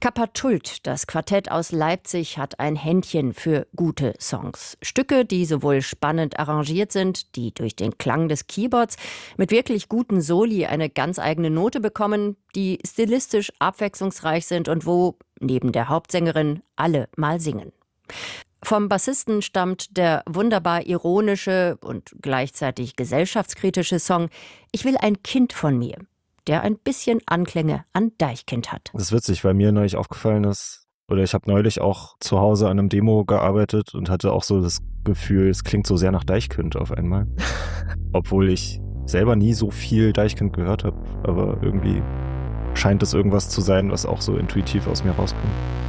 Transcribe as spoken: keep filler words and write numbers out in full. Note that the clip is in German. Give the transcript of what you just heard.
Kappa-Tult, das Quartett aus Leipzig, hat ein Händchen für gute Songs. Stücke, die sowohl spannend arrangiert sind, die durch den Klang des Keyboards mit wirklich guten Soli eine ganz eigene Note bekommen, die stilistisch abwechslungsreich sind und wo, neben der Hauptsängerin, alle mal singen. Vom Bassisten stammt der wunderbar ironische und gleichzeitig gesellschaftskritische Song »Ich will ein Kind von mir«, der ein bisschen Anklänge an Deichkind hat. Das ist witzig, weil mir neulich aufgefallen ist, oder ich habe neulich auch zu Hause an einem Demo gearbeitet und hatte auch so das Gefühl, es klingt so sehr nach Deichkind auf einmal. Obwohl ich selber nie so viel Deichkind gehört habe, aber irgendwie scheint es irgendwas zu sein, was auch so intuitiv aus mir rauskommt.